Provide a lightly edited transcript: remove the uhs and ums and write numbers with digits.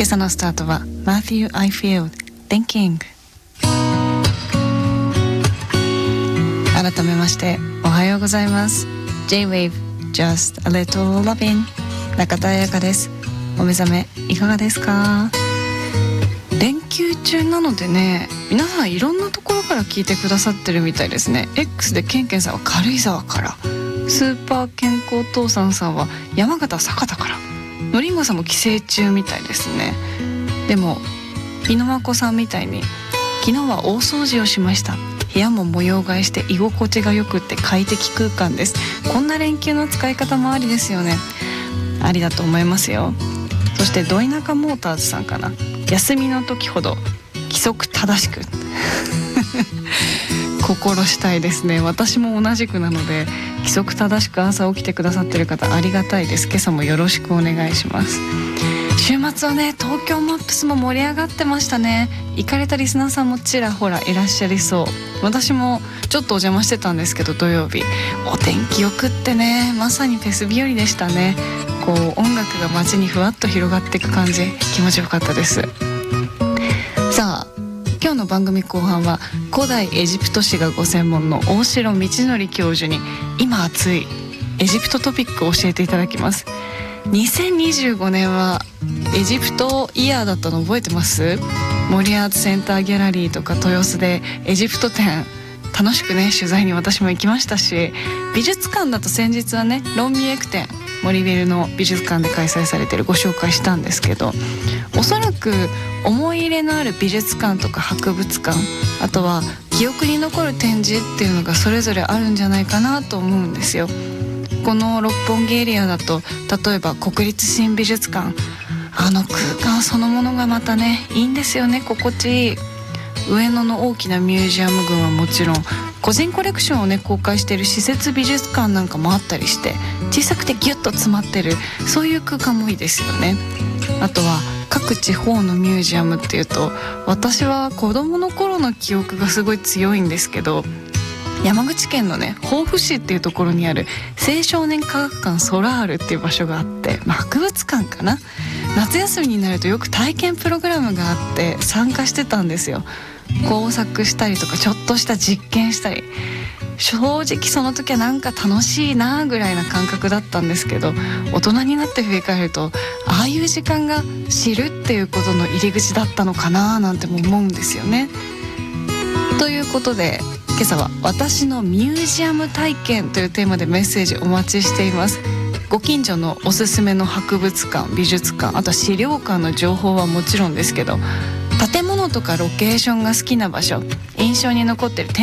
今朝のスタートは Matthew Ifield Thinking。 改めましておはようございます。 J-Wave Just a Little Lovin'、 中田彩香です。お目覚めいかがですか？連休中なのでね、皆さんいろんなところから聞いてくださってるみたいですね。 X でケンケンさんは軽井沢から、スーパー健康父さんさんは山形酒田から、のりんごさんも帰省中みたいですね。でも日のまこさんみたいに昨日は大掃除をしました、部屋も模様替えして居心地がよくって快適空間です。こんな連休の使い方もありですよね。ありだと思いますよ。そしてど田舎モーターズさんかな、休みの時ほど規則正しく心したいですね。私も同じくなので、規則正しく朝起きてくださってる方ありがたいです。今朝もよろしくお願いします。週末はね、東京マップスも盛り上がってましたね。行かれたリスナーさんもちらほらいらっしゃりそう。私もちょっとお邪魔してたんですけど、土曜日お天気よくってね、まさにフェス日和でしたね。こう音楽が街にふわっと広がっていく感じ、気持ちよかったです。さあ今日の番組後半は古代エジプト史がご専門の大城道則教授に今熱いエジプトトピックを教えていただきます。2025年はエジプトイヤーだったの覚えてます？森アーツセンターギャラリーとか豊洲でエジプト展楽しくね取材に私も行きましたし、美術館だと先日はねロンミエク展、森ビルの美術館で開催されているご紹介したんですけど、おそらく思い入れのある美術館とか博物館、あとは記憶に残る展示っていうのがそれぞれあるんじゃないかなと思うんですよ。この六本木エリアだと例えば国立新美術館、あの空間そのものがまたねいいんですよね、心地いい。上野の大きなミュージアム群はもちろん、個人コレクションをね公開している施設美術館なんかもあったりして、小さくてギュッと詰まってるそういう空間もいいですよね。あとは各地方のミュージアムっていうと、私は子供の頃の記憶がすごい強いんですけど、山口県のね防府市っていうところにある青少年科学館ソラールっていう場所があって、博物館かな、夏休みになるとよく体験プログラムがあって参加してたんですよ。工作したりとかちょっとした実験したり、正直その時はなんか楽しいなぐらいな感覚だったんですけど、大人になって振り返るとああいう時間が知るっていうことの入り口だったのかななんても思うんですよね。ということで今朝は私のミュージアム体験というテーマでメッセージお待ちしています。ご近所のおすすめの博物館、美術館、あと資料館の情報はもちろんですけど、建物とかロケーションが好きな場所、印象に残ってる